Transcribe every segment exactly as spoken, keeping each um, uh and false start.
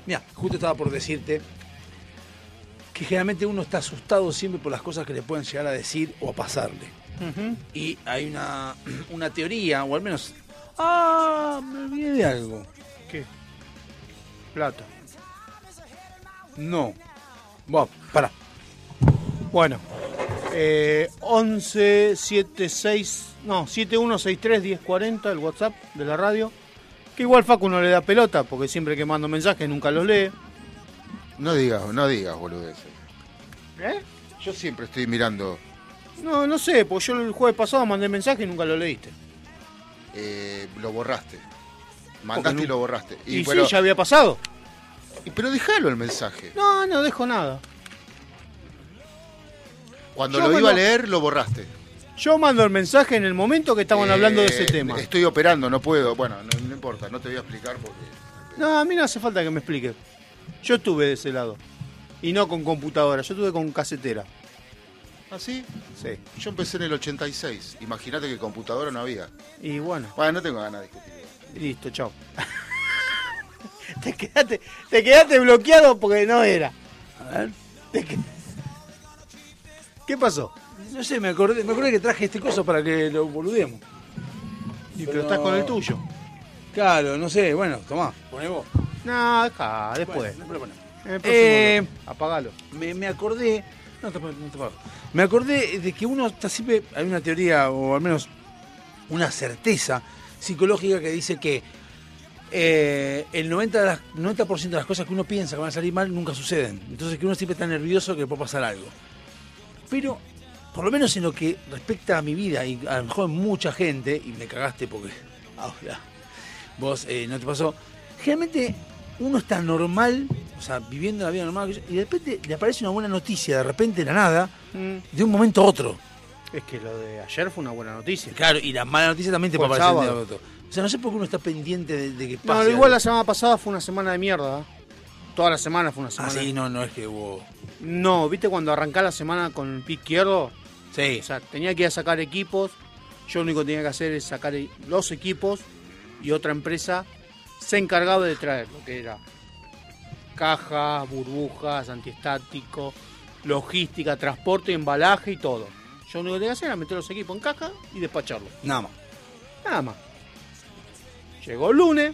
Mira, justo estaba por decirte que generalmente uno está asustado siempre por las cosas que le pueden llegar a decir o a pasarle. Uh-huh. Y hay una, una teoría, o al menos... ¡Ah! Me olvidé de algo. ¿Qué? Plata. No. Vos, pará. Bueno. Eh, once setenta y seis... No, setenta y uno sesenta y tres diez cuarenta, el WhatsApp de la radio. Que igual Facu no le da pelota, porque siempre que mando mensajes nunca los lee. No digas, no digas, boludeces. ¿Eh? Yo siempre estoy mirando... No, no sé, porque yo el jueves pasado mandé mensaje y nunca lo leíste. Eh, lo borraste. Mandaste no? y lo borraste. Y, y pero, sí, ya había pasado. y, pero déjalo el mensaje. No, no dejo nada. Cuando yo lo mando, iba a leer, lo borraste. Yo mando el mensaje en el momento que estaban eh, hablando de ese tema. Estoy operando, no puedo. Bueno, no, no importa, no te voy a explicar porque... No, a mí no hace falta que me expliques. Yo estuve de ese lado. Y no con computadora, yo estuve con casetera. ¿Ah, sí? Sí. Yo empecé en el ochenta y seis. Imagínate que computadora no había. Y bueno. Bueno, no tengo ganas de discutir. Listo, chao. te, quedaste, te quedaste bloqueado porque no era. A ver. Qued... ¿Qué pasó? No sé, me acordé, me acordé que traje este coso para que lo boludemos. Y pero, pero estás con el tuyo. Claro, no sé, bueno, tomá, poné vos. No, deja, después. Bueno, después lo eh, eh, apagalo. Me, me acordé. No te, no te apago. Me acordé de que uno está siempre. Hay una teoría, o al menos una certeza psicológica que dice que eh, el noventa, de las, noventa por ciento de las cosas que uno piensa que van a salir mal nunca suceden. Entonces que uno siempre está nervioso que le puede pasar algo. Pero, por lo menos en lo que respecta a mi vida, y a lo mejor mucha gente, y me cagaste porque ahora vos eh, no te pasó, generalmente uno está normal, o sea, viviendo la vida normal, y de repente le aparece una buena noticia, de repente de la nada, mm. de un momento a otro. Es que lo de ayer fue una buena noticia. Claro, y la mala noticia también te puede aparecer de un día a otro. O sea, no sé por qué uno está pendiente de, de que pase. No, igual algo. La semana pasada fue una semana de mierda. ¿eh? Toda la semana fue una semana. Ah, sí, no, no es que hubo... No, ¿viste cuando arrancá la semana con el pie izquierdo? Sí. O sea, tenía que ir a sacar equipos. Yo lo único que tenía que hacer es sacar los equipos y otra empresa se encargaba de traer lo que era cajas, burbujas, antiestático, logística, transporte, embalaje y todo. Yo lo único que tenía que hacer era meter los equipos en caja y despacharlos. Nada más. Nada más. Llegó el lunes,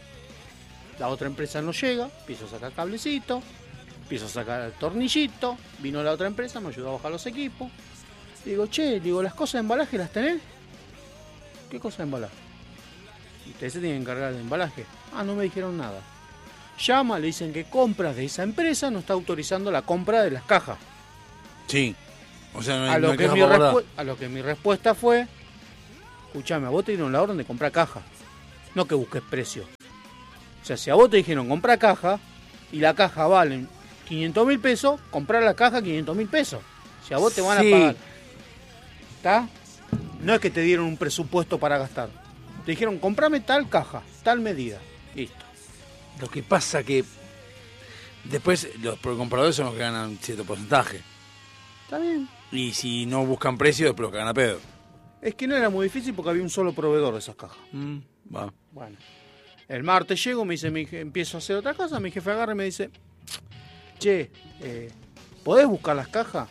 la otra empresa no llega, empiezo a sacar cablecito, empiezo a sacar el tornillito, vino la otra empresa, me ayudó a bajar los equipos. Digo, che, digo, ¿las cosas de embalaje las tenés? ¿Qué cosas de embalaje? Ustedes se tienen que encargar de embalaje. Ah, no me dijeron nada. Llama, le dicen que compras de esa empresa no está autorizando la compra de las cajas. Sí. O sea, no hay, a, lo no hay que caja mi para guardar. respu- a lo que mi respuesta fue, escuchame, a vos te dieron la orden de comprar caja, no que busques precio. O sea, si a vos te dijeron comprar caja y la caja vale quinientos mil pesos, comprar la caja quinientos mil pesos. Si a vos te van Sí. a pagar. ¿Está? No es que te dieron un presupuesto para gastar. Te dijeron, comprame tal caja, tal medida. Listo. Lo que pasa que después los compradores son los que ganan cierto porcentaje. Está bien. Y si no buscan precio, después los que ganan a pedo. Es que no era muy difícil porque había un solo proveedor de esas cajas. Mm, va. Bueno. El martes llego, me dice, mi, empiezo a hacer otra cosa, mi jefe agarra y me dice, che, eh, ¿podés buscar las cajas?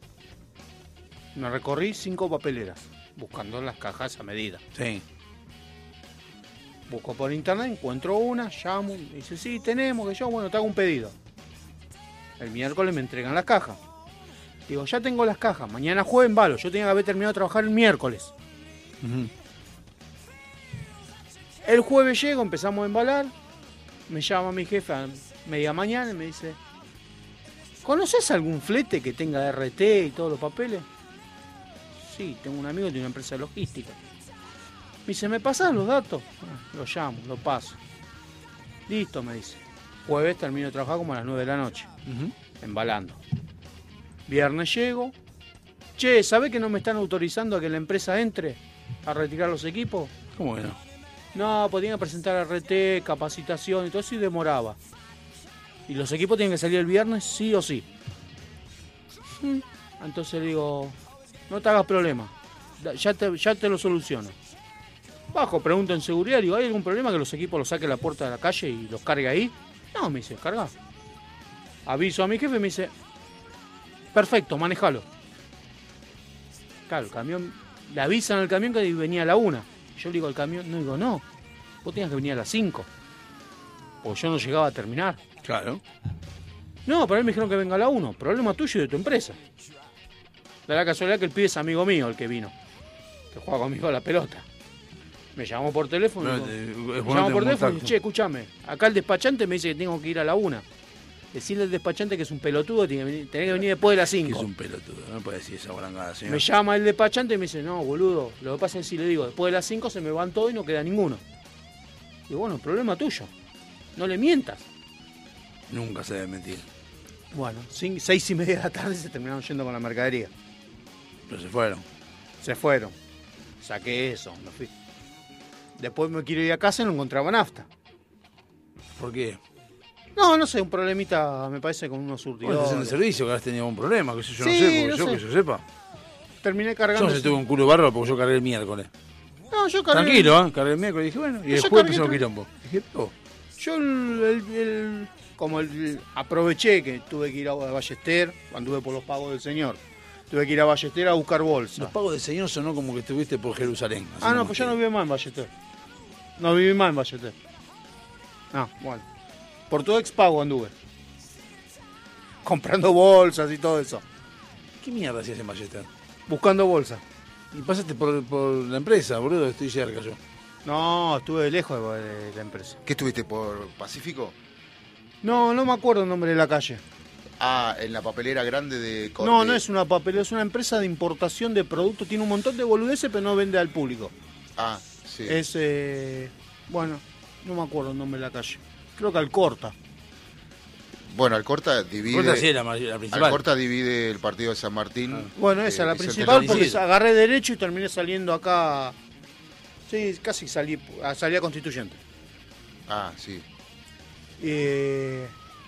Me recorrí cinco papeleras, buscando las cajas a medida. Sí. Busco por internet, encuentro una, llamo, me dice, sí, tenemos, que yo, bueno, te hago un pedido. El miércoles me entregan las cajas. Digo, ya tengo las cajas, mañana jueves embalo, yo tenía que haber terminado de trabajar el miércoles. Uh-huh. El jueves llego, empezamos a embalar, me llama mi jefe a media mañana y me dice, ¿conoces algún flete que tenga R T y todos los papeles? Sí, tengo un amigo que tiene una empresa de logística. Me dice, ¿me pasás los datos? Ah, lo llamo, lo paso. Listo, me dice. Jueves termino de trabajar como a las nueve de la noche, Uh-huh. embalando. Viernes llego. Che, ¿sabés que no me están autorizando a que la empresa entre a retirar los equipos? ¿Cómo que no? No, podían presentar R T, capacitación y todo eso y demoraba. Y los equipos tienen que salir el viernes sí o sí. Mm. Entonces le digo, no te hagas problema, ya te, ya te lo soluciono. Bajo, pregunto en seguridad, digo, ¿hay algún problema que los equipos los saque a la puerta de la calle y los cargue ahí? No, me dice, carga. Aviso a mi jefe, me dice, perfecto, manejalo. Claro, el camión, le avisan al camión que venía a la una. Yo le digo al camión, no digo, no, vos tenías que venir a las cinco. Porque yo no llegaba a terminar. Claro. No, pero él me dijeron que venga a la uno. Problema tuyo y de tu empresa. Da la casualidad que el pibe es amigo mío el que vino. Que juega conmigo a la pelota. Me llamó por teléfono. No, y dijo, te- es me bueno llamó tener por teléfono y contacto. dice, che, escúchame. Acá el despachante me dice que tengo que ir a la una. Decirle al despachante que es un pelotudo, tiene que venir, tenés que venir después de las Que cinco. es un pelotudo, no puede decir esa barangada, señor. Me llama el despachante y me dice, no, boludo, lo que pasa es que si le digo, después de las cinco se me van todos y no queda ninguno. Y bueno, problema tuyo. No le mientas. Nunca se debe mentir. Bueno, cin- seis y media de la tarde se terminaron yendo con la mercadería. Pero se fueron. Se fueron. Saqué eso, me fui. Después me quiero ir a casa y no encontraba nafta. ¿Por qué? No, no sé, un problemita, me parece, con unos Bueno, estás en el surtidores. servicio, que has tenido un problema, que eso yo Sí, no sé, porque no yo sé. que yo sepa. Terminé Yo cargando. no sé, tuve un culo bárbaro porque yo cargué el miércoles. No, yo cargué. Tranquilo, ¿eh? Cargué el miércoles y dije, bueno, y Yo el cargué jueves empezó el tra- quilombo. Dije, oh, Yo, el, el- el- como el, aproveché que tuve que ir a Ballester, anduve por los pagos del señor. Tuve que ir a Ballester a buscar bolsa. los pagos del señor sonó como que estuviste por Jerusalén. así Ah, no, como pues que- yo no vivo más en Ballester. No viví más en Ballester. No, bueno. Por todo expago anduve. Comprando bolsas y todo eso. ¿Qué mierda hacías en Ballester? Buscando bolsas. Y pasaste por, por la empresa, boludo, estoy cerca yo. No, estuve lejos de, de la empresa. ¿Qué estuviste por Pacífico? No, no me acuerdo el nombre de la calle. Ah, en la papelera grande de... Co- No, de- no es una papelera, es una empresa de importación de productos. Tiene un montón de boludeces, pero no vende al público. Ah, sí. Es, eh, bueno, no me acuerdo el nombre de la calle. Creo que Alcorta. Bueno, Alcorta divide... Corta sí es la, ma- la principal. Alcorta divide el partido de San Martín. Ah. Bueno, esa, Eh, la es el principal, de- porque Isidro. agarré derecho y terminé saliendo acá. Sí, casi salí, salí a Constituyente. Ah, sí. Eh,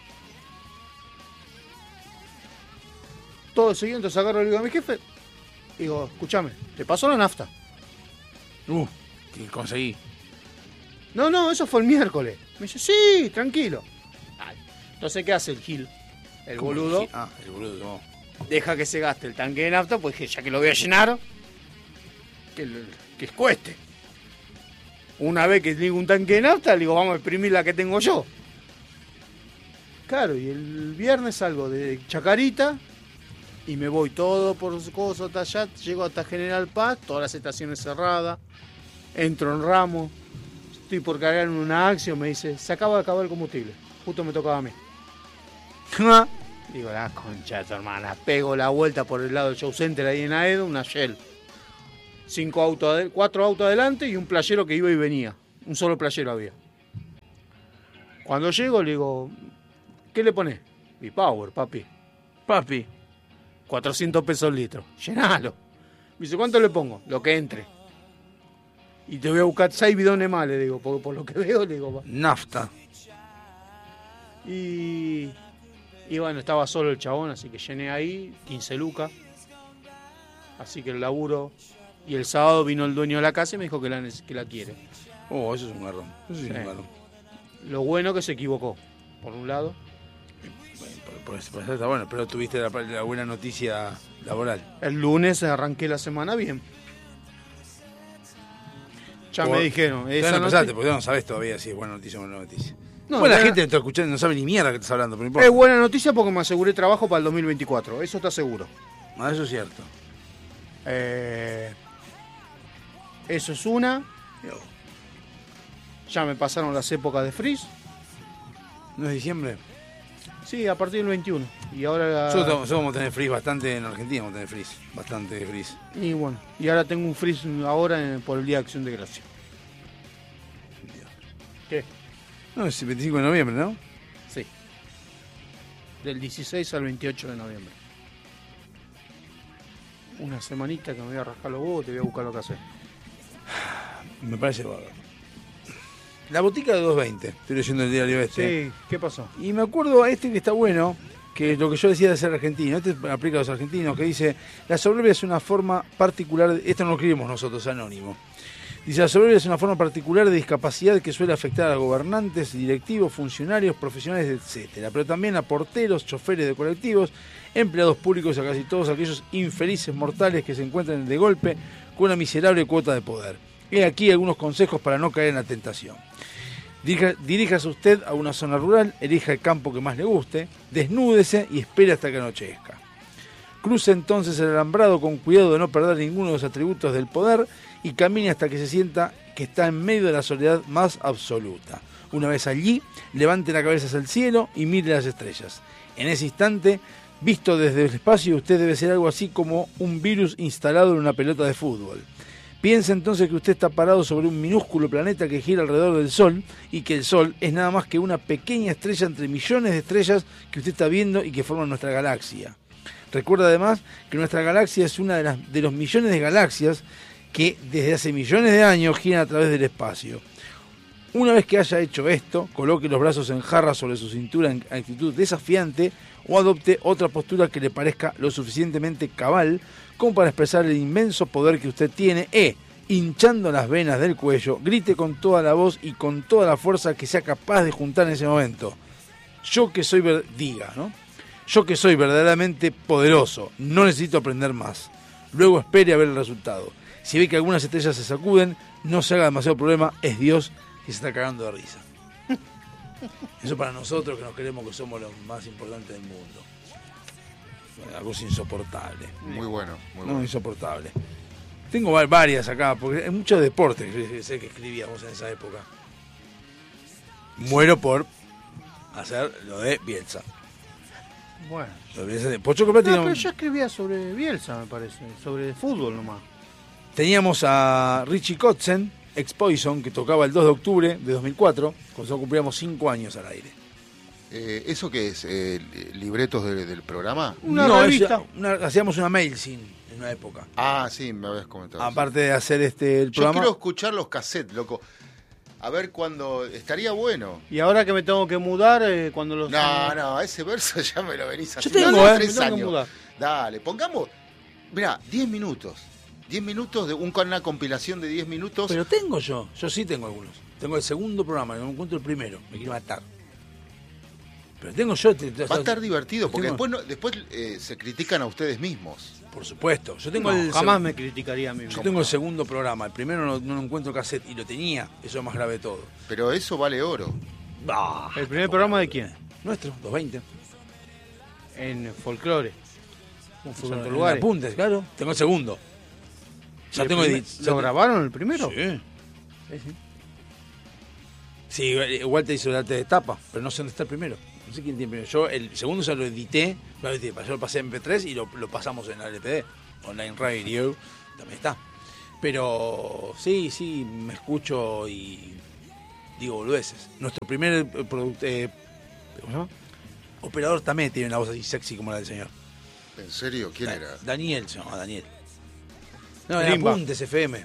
todo seguido, entonces agarro y le digo a mi jefe, digo, escúchame, ¿te pasó la nafta? Uh, que conseguí. No, no, eso fue el miércoles. Me dice, sí, tranquilo. Ay, entonces, ¿qué hace el Gil? El ¿Cómo boludo dije? Ah, el boludo, no. deja que se gaste el tanque de nafta, pues dije, ya que lo voy a llenar, que, lo- que cueste. Una vez que tengo un tanque de nafta, le digo, vamos a exprimir la que tengo yo. Claro, y el viernes salgo de Chacarita y me voy todo por cosas hasta allá, llego hasta General Paz, todas las estaciones cerradas, entro en Ramos, estoy por cargar en una acción, me dice, se acaba de acabar el combustible, justo me tocaba a mí. Digo, la concha de tu hermana, pego la vuelta por el lado del show center ahí en Aedo, una Shell. Cinco autos, ade- cuatro autos adelante y un playero que iba y venía. Un solo playero había. Cuando llego le digo, ¿qué le pones? B-Power, papi. Papi. cuatrocientos pesos el litro. Llenalo. Me dice, ¿cuánto le pongo? Lo que entre. Y te voy a buscar seis bidones más, le digo, porque por lo que veo, le digo, va. Nafta. Y, y bueno, estaba solo el chabón, así que llené ahí, quince lucas. Así que el laburo. Y el sábado vino el dueño de la casa y me dijo que la, neces- que la quiere. Oh, eso es un garrón. Eso sí es Sí. un garrón. Lo bueno que se equivocó, por un lado. Bueno, por, por eso, por eso está bueno, pero tuviste la, la buena noticia laboral. El lunes arranqué la semana bien. Ya Por- me dijeron. Todavía Esa no empezaste, noti- porque no sabes todavía si es buena noticia o mala noticia. No, bueno, la buena- gente está escuchando, no sabe ni mierda que estás hablando, pero no importa. Es buena noticia porque me aseguré trabajo para el dos mil veinticuatro. Eso está seguro. Ah, eso es cierto. Eh, eso es una. Ya me pasaron las épocas de freeze. ¿No es diciembre? Sí, a partir del veintiuno. Y ahora. Nosotros, nosotros vamos a tener freeze bastante en Argentina, vamos a tener freeze. Bastante freeze. Y bueno, y ahora tengo un freeze ahora en- por el Día de Acción de Gracia. ¿Qué? No, es el veinticinco de noviembre, ¿no? Sí. Del dieciséis al veintiocho de noviembre. Una semanita que me voy a rascar los huevos, te voy a buscar lo que hacer. Me parece bárbaro. La botica de dos veinte, estoy leyendo el diario este. Sí, ¿qué pasó? Y me acuerdo a este que está bueno, que es lo que yo decía de ser argentino. Este aplica a los argentinos, que dice, la soberbia es una forma particular, de- esto no lo escribimos nosotros, anónimo, Dice, la soberbia es una forma particular de discapacidad que suele afectar a gobernantes, directivos, funcionarios, profesionales, etcétera, pero también a porteros, choferes de colectivos, empleados públicos y a casi todos aquellos infelices mortales que se encuentran de golpe con una miserable cuota de poder. He aquí algunos consejos para no caer en la tentación. Dirija, diríjase usted a una zona rural, elija el campo que más le guste, desnúdese y espere hasta que anochezca. Cruce entonces el alambrado con cuidado de no perder ninguno de los atributos del poder y camine hasta que se sienta que está en medio de la soledad más absoluta. Una vez allí, levante la cabeza hacia el cielo y mire las estrellas. En ese instante, visto desde el espacio, usted debe ser algo así como un virus instalado en una pelota de fútbol. Piense entonces que usted está parado sobre un minúsculo planeta que gira alrededor del Sol y que el Sol es nada más que una pequeña estrella entre millones de estrellas que usted está viendo y que forman nuestra galaxia. Recuerda además que nuestra galaxia es una de, las, de los millones de galaxias que desde hace millones de años giran a través del espacio. Una vez que haya hecho esto, coloque los brazos en jarra sobre su cintura en actitud desafiante o adopte otra postura que le parezca lo suficientemente cabal como para expresar el inmenso poder que usted tiene e, hinchando las venas del cuello, grite con toda la voz y con toda la fuerza que sea capaz de juntar en ese momento. Yo que soy, ver- diga, ¿no? Yo que soy verdaderamente poderoso, no necesito aprender más. Luego espere a ver el resultado. Si ve que algunas estrellas se sacuden, no se haga demasiado problema, es Dios que se está cagando de risa. Eso para nosotros que nos creemos que somos los más importantes del mundo. Algo insoportable. Muy bueno, muy No, bueno. insoportable. Tengo va- varias acá, porque es mucho deporte que sé que escribíamos en esa época. Muero por hacer lo de Bielsa. Bueno. Lo de Bielsa de Pocho Copla No, tenía- pero yo escribía sobre Bielsa, me parece. Sobre fútbol nomás. Teníamos a Richie Kotzen, ex Poison, que tocaba el dos de octubre de dos mil cuatro, cuando nosotros cumplíamos cinco años al aire. Eh, ¿Eso qué es? Eh, ¿Libretos de- del programa? Una No, revista. es- una- hacíamos una mail sin en una época. Ah, sí, me habías comentado. Aparte de hacer este el Yo programa. quiero escuchar los cassettes, loco. A ver cuándo... Estaría bueno. Y ahora que me tengo que mudar, eh, cuando los... No, no, ese verso ya me lo venís haciendo tengo, hace eh, tres me tengo que años. mudar. Dale, pongamos... Mirá, diez minutos. diez minutos, de un, con una compilación de diez minutos. Pero tengo yo, yo sí tengo algunos. Tengo el segundo programa, no encuentro el primero, me quiero matar. Pero tengo yo... te- te- Va a estar divertido, porque tengo- después, no- después eh, se critican a ustedes mismos. Por supuesto, yo tengo No, el... jamás seg- me criticaría a mí Yo mismo. tengo el segundo programa, el primero no, no lo encuentro cassette y lo tenía, eso es más grave de todo. Pero eso vale oro. Bah, ¿El primer programa de quién? nuestro, doscientos veinte. En folclore. Un Son fútbol en lugares. apuntes, claro. Tengo el segundo. Ya ¿El tengo primer- edit- ya ¿Lo te- grabaron el primero? Sí. Sí, sí. Sí, igual te hizo el arte de tapa, pero no sé dónde está el primero. No sé quién tiene primero. Yo el segundo ya lo edité, lo edité, yo lo pasé en eme pe tres y lo, lo pasamos en la ele pe de, Online Radio, también está. Pero sí, sí, me escucho y digo boludeces. Nuestro primer eh, product- eh, ¿cómo se llama? Operador también tiene una voz así sexy como la del señor. ¿En serio? ¿Quién Da- era? Daniel se llama, Daniel. No, era Greenback. Apuntes efe eme.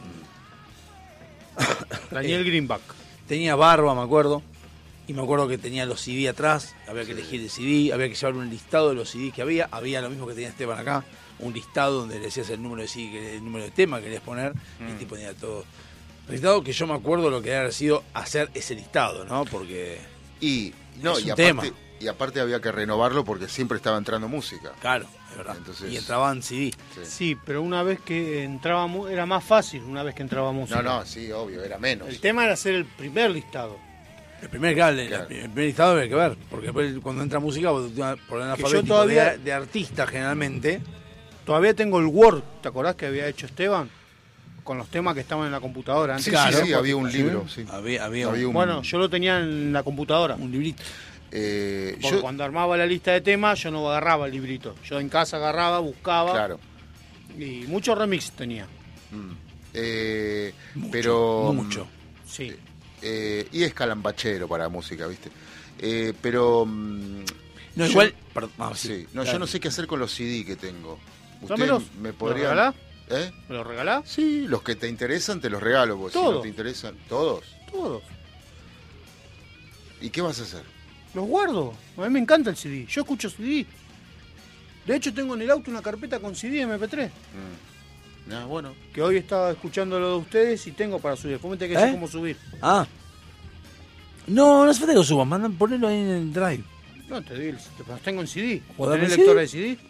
Daniel Greenback. Tenía barba, me acuerdo. Y me acuerdo que tenía los ce de atrás. Había que elegir el ce de. Había que llevar un listado de los ce de que había. Había lo mismo que tenía Esteban acá. Un listado donde le decías el número de ce de, que- el número de tema que querías poner. Y el tipo tenía todo. Listado que yo me acuerdo lo que había sido hacer ese listado, ¿no? Porque, Y, no, Es y, un aparte, tema. y aparte había que renovarlo porque siempre estaba entrando música. claro, es verdad. Entonces- Y entraban ce de. Sí. Sí, pero una vez que entrábamos, era más fácil una vez que entraba música. No, no, sí, obvio, era menos. El tema era hacer el primer listado. El primer, claro, el- Claro. el primer listado había que ver. Porque después cuando entra música, vos, por el yo alfabético todavía- de, de artista generalmente. Todavía tengo el Word, ¿te acordás que había hecho Esteban? Con los temas que estaban en la computadora antes. Sí, Claro. sí, sí, había un libro, sí. Había, había, Había un, un- Bueno, yo lo tenía en la computadora. un librito. Eh, Porque yo, cuando armaba la lista de temas, yo no agarraba el librito. Yo en casa agarraba, buscaba. claro. Y muchos remix tenía. Mm. Eh, Mucho, pero mucho. Sí. eh, y es calambachero para música, ¿viste? Eh, pero mm, No, yo- igual. perdón, ah, sí, sí, no, claro. yo no sé qué hacer con los ce de que tengo. ¿Usted Dámelos. me ¿Me podría los regalás? ¿Eh? ¿Me lo regalás? Sí, los que te interesan te los regalo, porque si Todos. no te interesan, todos. Todos. ¿Y qué vas a hacer? Los guardo. A mí me encanta el ce de. Yo escucho ce de. De hecho, tengo en el auto una carpeta con ce de eme pe tres. Mm. Ah, bueno. Que hoy estaba escuchando lo de ustedes y tengo para subir. Después me tengo que decir ¿Eh? cómo subir. Ah. No, no hace falta que lo subas, mandan, ponelo ahí en el drive. No, te digo, te- los tengo en C D. ¿O dame ¿Tenés C D? lectora de C D?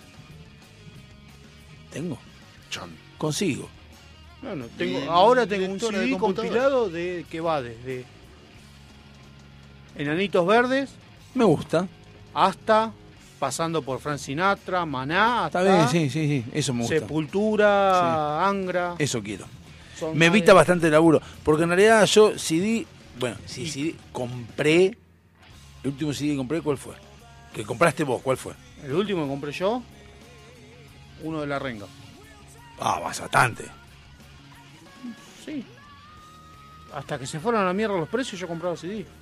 Tengo. Chon. Consigo. No, no, tengo, ¿Y ahora tengo un lectora C de D computadora? compilado de que va desde Enanitos Verdes Me gusta. hasta pasando por Frank Sinatra, Maná, Está hasta bien, sí, sí, sí. Eso me gusta. Sepultura, Angra. Eso quiero. Son Me más evita de- bastante laburo. Porque en realidad yo C D. Bueno, si C D compré. El último C D que compré, ¿cuál fue? Que compraste vos, ¿cuál fue? El último que compré yo, uno de la Renga. Ah, bastante. Sí. Hasta que se fueron a la mierda los precios, yo compraba C D.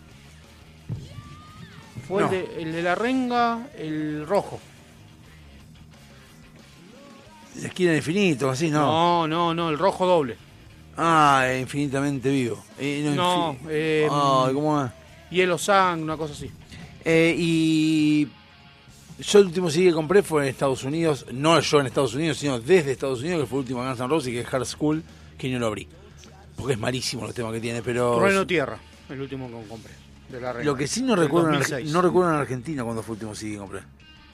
Fue No. el, de, el de la Renga, el rojo. La esquina del infinito, así, ¿no? No, no, no, el rojo doble. Ah, eh, infinitamente vivo. Eh, No, infi- eh, Ay, ¿cómo es? Hielo Sang, una cosa así. Eh, y yo el último C D que compré fue en Estados Unidos, no yo en Estados Unidos, sino desde Estados Unidos, que fue el último Guns N' Roses, que es Hard School, que no lo abrí. Porque es malísimo los temas que tiene, pero... Trueno Tierra, el último que compré. De la Renga. Lo que sí no Del recuerdo, en, dos mil Arge- seis. no recuerdo en Argentina cuando fue el último C D que compré.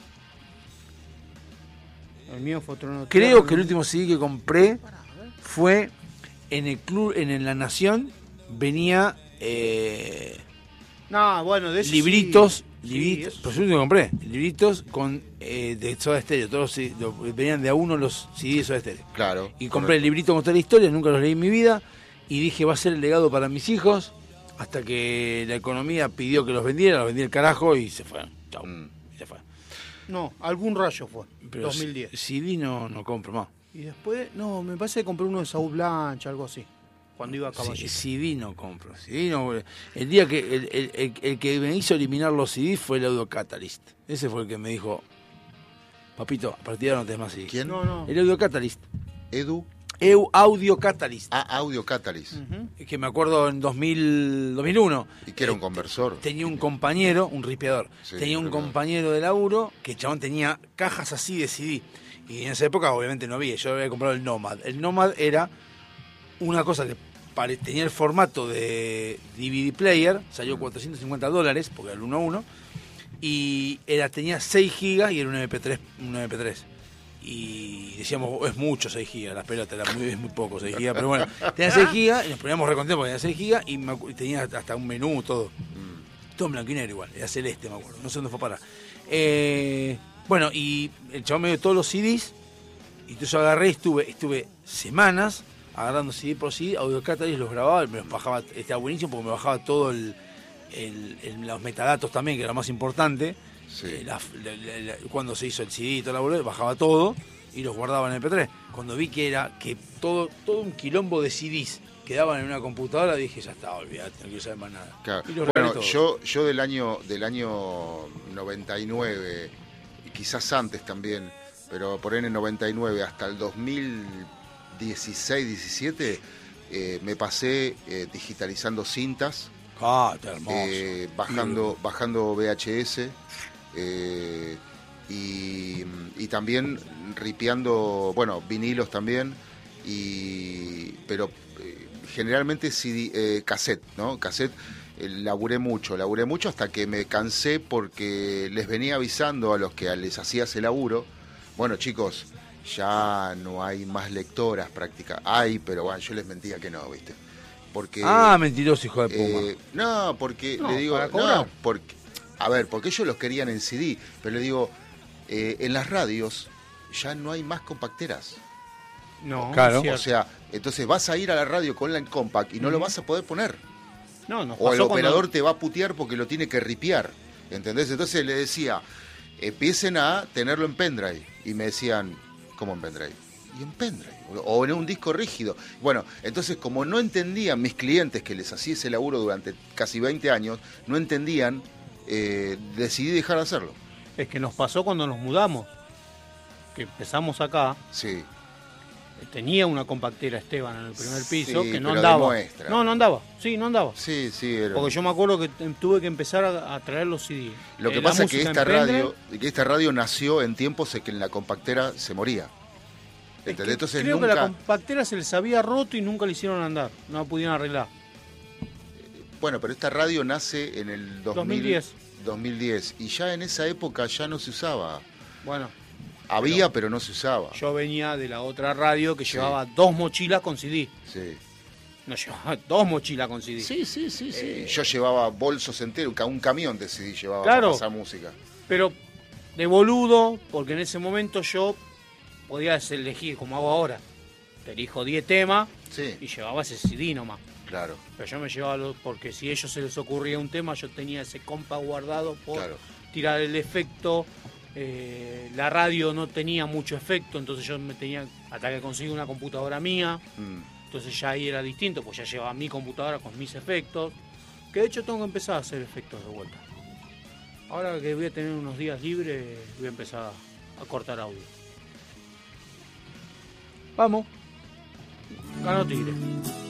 El mío fue Trueno Tierra. Creo que el ¿no? último C D que compré fue en el club, en, en La Nación, venía eh, No, bueno, de eso libritos, sí. libritos, Sí, pues eso- yo último que compré, libritos con eh, de Soda Stereo, todos los C D, lo- venían de a uno los C D de Soda Stereo. Claro. Y compré el librito con toda la historia, nunca los leí en mi vida, y dije va a ser el legado para mis hijos, hasta que la economía pidió que los vendiera, los vendí el carajo y se fueron. Chau, Mm. y se fue. No, algún rayo fue. Pero dos mil diez. C D no, no compro más. Y después, no, me parece que compré uno de Saúl Blanche, algo así. Cuando iba a Sí, Caballito. C D no compro. C D no, el día que el, el- el- el que me hizo eliminar los C D fue el Audio Catalyst. Ese fue el que me dijo, papito, a partir de ahora no tenés más C D. ¿Quién? No, no. El Audio Catalyst. Edu. Eu Audio Catalyst. Ah, Audio Catalyst. Ujú. Que me acuerdo en dos mil, dos mil uno. Y que era un eh, conversor. Tenía un compañero, un ripeador. Sí, tenía un ripeador. compañero de laburo que el chabón tenía cajas así de C D. Y en esa época obviamente no había. Yo había comprado el Nomad. El Nomad era una cosa que pare- tenía el formato de D V D player. Salió cuatrocientos cincuenta dólares porque era el uno a uno. Y era, tenía seis gigas y era un M P tres. Un M P tres. Y decíamos, oh, es mucho seis gigas, las pelotas, era muy, es muy poco seis gigas, pero bueno, tenía seis gigas y nos poníamos recontentos porque tenía seis gigas y, me acu- y tenía hasta un menú, todo. Mm. Todo en blanco y negro igual, era celeste, me acuerdo, no sé dónde fue para. Eh, bueno, y el chabón me dio todos los C Ds, y entonces yo agarré y estuve, estuve semanas agarrando C D por C D, Audio Catalyst los grababa, me los bajaba, estaba buenísimo porque me bajaba todo el, el- el- los metadatos también, que era lo más importante. Sí. Eh, la- la- la- la- cuando se hizo el C D y toda la boludez, bajaba todo y los guardaba en M P tres. Cuando vi que era que todo todo un quilombo de C Ds quedaban en una computadora, dije, ya está, olvidate, no quiero saber más nada. Claro. Y los regalé Bueno, todos. yo, yo del año del año noventa y nueve, y quizás antes también, pero por ahí en el noventa y nueve hasta el dos mil dieciséis, diecisiete, eh, me pasé eh, digitalizando cintas, Ah, está hermoso. eh, bajando, bajando V H S, eh, y, y también ripeando, bueno, vinilos también, y pero eh, generalmente C D, eh, cassette, ¿no? Cassette, eh, laburé mucho, laburé mucho hasta que me cansé porque les venía avisando a los que les hacía ese laburo, bueno chicos, ya no hay más lectoras prácticas, hay, pero bueno, yo les mentía que no, ¿viste? Porque... Ah, mentiroso, hijo de Puma. Eh, no, porque No, le digo, para cobrar. no, porque, a ver, porque ellos los querían en C D, pero le digo, eh, en las radios ya no hay más compacteras. No, Claro. es cierto. O sea, entonces vas a ir a la radio con la compact y no lo vas a poder poner. no, nos O el pasó operador cuando- te va a putear porque lo tiene que ripear. ¿Entendés? Entonces le decía, empiecen a tenerlo en pendrive. Y me decían, ¿cómo en pendrive? Y en pendrive. O en un disco rígido. Bueno, entonces como no entendían mis clientes que les hacía ese laburo durante casi veinte años, no entendían, eh, decidí dejar de hacerlo. Es que nos pasó cuando nos mudamos. Que empezamos acá. Sí. Tenía una compactera Esteban en el primer piso Sí, que no pero de andaba. muestra. No, no andaba. Sí, no andaba. Sí, sí. Era... Porque yo me acuerdo que te- tuve que empezar a, a traer los C D. Lo que Eh, la pasa es que música esta en pendrive, radio, que esta radio nació en tiempos en que en la compactera se moría. ¿Entendés? Entonces Creo nunca... que la compactera se les había roto y nunca le hicieron andar. No la pudieron arreglar. Bueno, pero esta radio nace en el dos mil, dos mil diez. dos mil diez y ya en esa época ya no se usaba. Bueno, Había, pero, pero no se usaba. yo venía de la otra radio que Sí. llevaba dos mochilas con C D. Sí. No llevaba dos mochilas con C D. Sí, sí, sí, sí. Eh, Yo llevaba bolsos enteros, ca- un camión de C D llevaba Claro. para pasar música. Pero de boludo, porque en ese momento yo podía elegir como hago ahora. Te elijo diez temas Sí, y llevaba ese C D nomás. claro, Pero yo me llevaba los, porque si a ellos se les ocurría un tema, yo tenía ese compa guardado por claro. tirar el efecto. Eh, la radio no tenía mucho efecto, entonces yo me tenía, hasta que conseguí una computadora mía, Mm. entonces ya ahí era distinto, pues ya llevaba mi computadora con mis efectos, que de hecho tengo que empezar a hacer efectos de vuelta. Ahora que voy a tener unos días libres, voy a empezar a cortar audio. Vamos, ganó Tigre.